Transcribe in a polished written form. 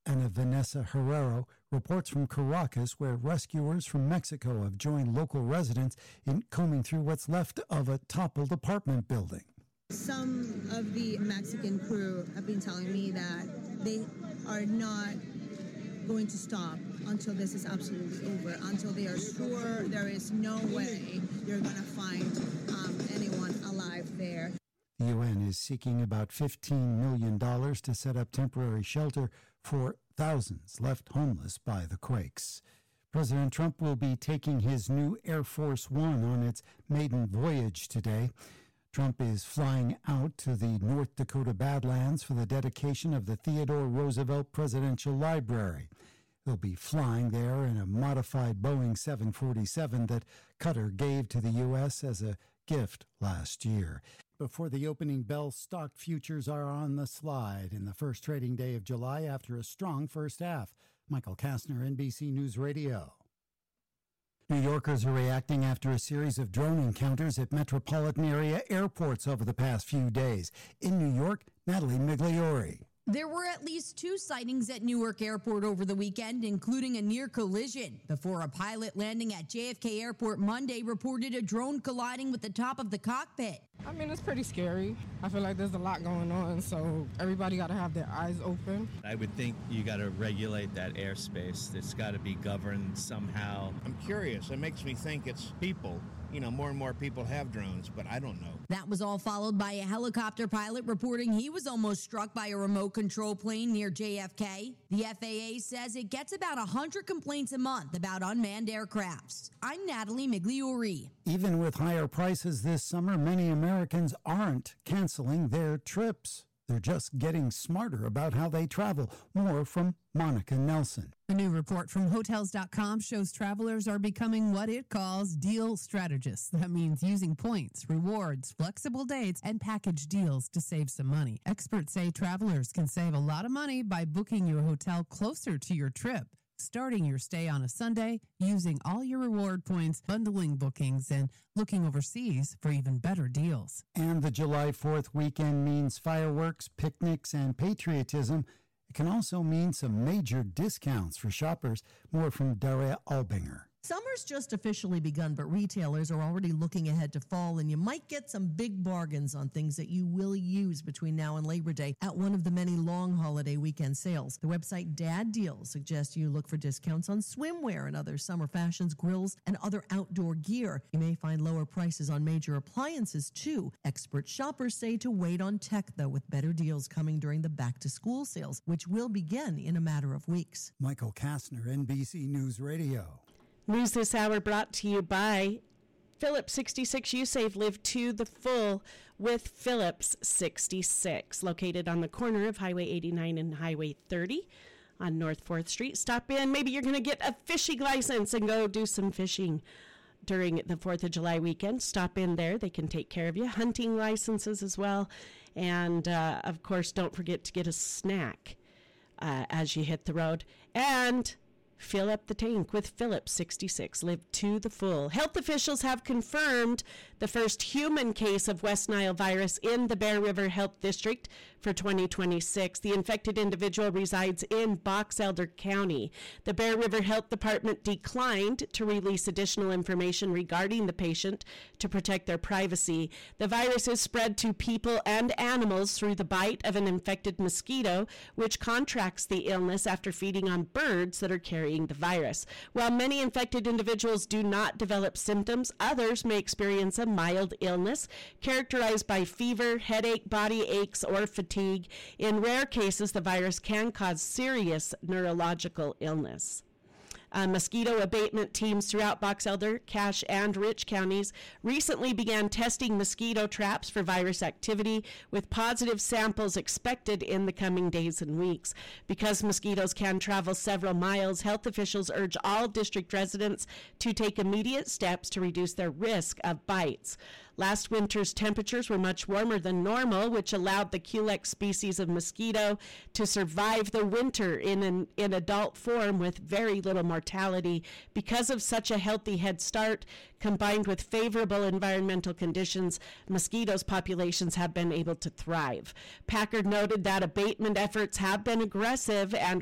Ana Vanessa Herrero reports from Caracas, where rescuers from Mexico have joined local residents in combing through what's left of a toppled apartment building. Some of the Mexican crew have been telling me that they are not going to stop until this is absolutely over, until they are sure there is no way you're going to find anyone alive there. The UN is seeking about $15 million to set up temporary shelter for thousands left homeless by the quakes. President Trump will be taking his new Air Force One on its maiden voyage today. Trump is flying out to the North Dakota Badlands for the dedication of the Theodore Roosevelt Presidential Library. He'll be flying there in a modified Boeing 747 that Qatar gave to the U.S. as a gift last year. Before the opening bell, stock futures are on the slide in the first trading day of July after a strong first half. Michael Kastner, NBC News Radio. New Yorkers are reacting after a series of drone encounters at metropolitan area airports over the past few days. In New York, Natalie Migliori. There were at least 2 sightings at Newark Airport over the weekend, including a near collision, before a pilot landing at JFK Airport Monday reported a drone colliding with the top of the cockpit. I mean, it's pretty scary. I feel like there's a lot going on, so everybody got to have their eyes open. I would think you got to regulate that airspace. It's got to be governed somehow. I'm curious. It makes me think it's people. You know, more and more people have drones, but I don't know. That was all followed by a helicopter pilot reporting he was almost struck by a remote control plane near JFK. The FAA says it gets about 100 complaints a month about unmanned aircrafts. I'm Natalie Migliori. Even with higher prices this summer, many Americans aren't canceling their trips. They're just getting smarter about how they travel. More from Monica Nelson. A new report from Hotels.com shows travelers are becoming what it calls deal strategists. That means using points, rewards, flexible dates, and package deals to save some money. Experts say travelers can save a lot of money by booking your hotel closer to your trip, starting your stay on a Sunday, using all your reward points, bundling bookings, and looking overseas for even better deals. And the July 4th weekend means fireworks, picnics, and patriotism. It can also mean some major discounts for shoppers. More from Daria Albinger. Summer's just officially begun, but retailers are already looking ahead to fall, and you might get some big bargains on things that you will use between now and Labor Day at one of the many long holiday weekend sales. The website Dad Deals suggests you look for discounts on swimwear and other summer fashions, grills, and other outdoor gear. You may find lower prices on major appliances, too. Expert shoppers say to wait on tech, though, with better deals coming during the back-to-school sales, which will begin in a matter of weeks. Michael Kastner, NBC News Radio. News this hour brought to you by Phillips 66. You save, live to the full with Phillips 66. Located on the corner of Highway 89 and Highway 30 on North 4th Street. Stop in. Maybe you're going to get a fishing license and go do some fishing during the 4th of July weekend. Stop in there. They can take care of you. Hunting licenses as well. And, of course, don't forget to get a snack as you hit the road. And fill up the tank with Phillips 66. Live to the full. Health officials have confirmed the first human case of West Nile virus in the Bear River Health District for 2026. The infected individual resides in Box Elder County. The Bear River Health Department declined to release additional information regarding the patient to protect their privacy. The virus is spread to people and animals through the bite of an infected mosquito, which contracts the illness after feeding on birds that are carrying the virus. While many infected individuals do not develop symptoms, others may experience a mild illness characterized by fever, headache, body aches, or fatigue. In rare cases, the virus can cause serious neurological illness. Mosquito abatement teams throughout Box Elder, Cache, and Rich counties recently began testing mosquito traps for virus activity, with positive samples expected in the coming days and weeks. Because mosquitoes can travel several miles, health officials urge all district residents to take immediate steps to reduce their risk of bites. Last winter's temperatures were much warmer than normal, which allowed the Culex species of mosquito to survive the winter in adult form with very little mortality. Because of such a healthy head start, combined with favorable environmental conditions, mosquitoes' populations have been able to thrive. Packard noted that abatement efforts have been aggressive and